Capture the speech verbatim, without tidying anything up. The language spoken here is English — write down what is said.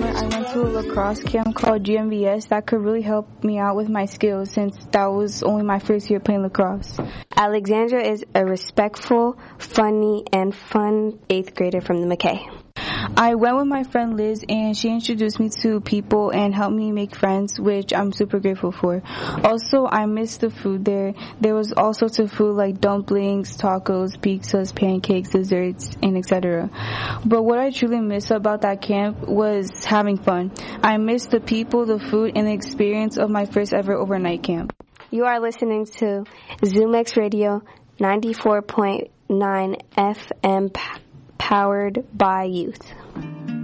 summer, I went to a lacrosse camp called G M V S that could really help me out with my skills since that was only my first year playing lacrosse. Alexandra is a respectful, funny, and fun eighth grader from the McKay. I went with my friend Liz, and she introduced me to people and helped me make friends, which I'm super grateful for. Also, I missed the food there. There was all sorts of food like dumplings, tacos, pizzas, pancakes, desserts, and et cetera. But what I truly missed about that camp was having fun. I missed the people, the food, and the experience of my first ever overnight camp. You are listening to ZoomX Radio ninety-four point nine F M, powered by youth.